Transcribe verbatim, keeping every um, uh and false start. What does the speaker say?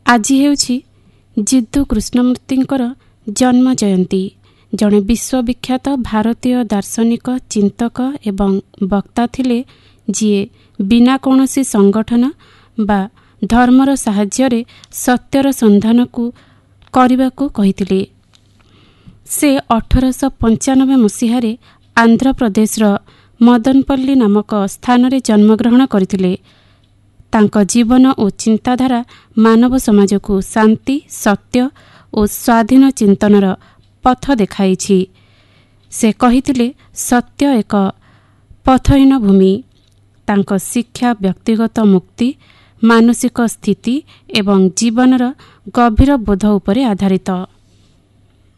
ଆଜି ହେଉଛି ଜିଦ୍ଦୁ କୃଷ୍ଣମୂର୍ତ୍ତିଙ୍କର ଜନ୍ମ ଜୟନ୍ତୀ। ଜଣେ ବିଶ୍ୱବିଖ୍ୟାତ ଭାରତୀୟ ଦାର୍ଶନିକ, ଚିନ୍ତକ ଏବଂ ବକ୍ତା ଥିଲେ, ଯିଏ ବିନା କୌଣସି ସଂଗଠନ ବା ଧର୍ମର ସାହାଯ୍ୟରେ ସତ୍ୟର ସନ୍ଧାନକୁ କରିବାକୁ କହିଥିଲେ। ସେ ଅଠରଶହ ପଞ୍ଚାନବେ ମସିହାରେ ଆନ୍ଧ୍ରପ୍ରଦେଶର ମଦନପଲ୍ଲୀ ନାମକ ସ୍ଥାନରେ ଜନ୍ମଗ୍ରହଣ କରିଥିଲେ। ତାଙ୍କ ଜୀବନ ଓ ଚିନ୍ତାଧାରା ମାନବ ସମାଜକୁ ଶାନ୍ତି, ସତ୍ୟ ଓ ସ୍ୱାଧୀନ ଚିନ୍ତନର ପଥ ଦେଖାଇଛି। ସେ କହିଥିଲେ, ସତ୍ୟ ଏକ ପଥହୀନ ଭୂମି। ତାଙ୍କ ଶିକ୍ଷା ବ୍ୟକ୍ତିଗତ ମୁକ୍ତି, ମାନସିକ ସ୍ଥିତି ଏବଂ ଜୀବନର ଗଭୀର ବୋଧ ଉପରେ ଆଧାରିତ।